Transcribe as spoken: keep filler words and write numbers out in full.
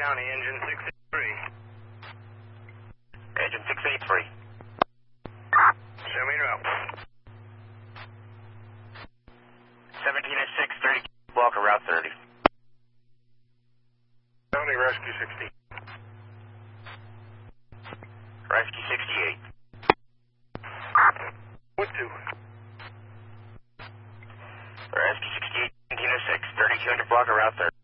County, engine six eighty-three. Engine six eighty-three. Show me route. seventeen oh six, thirty blocker, route thirty. County, rescue sixty. Rescue sixty-eight. What two? Rescue sixty-eight, seventeen oh six, thirty-two hundred blocker, route thirty.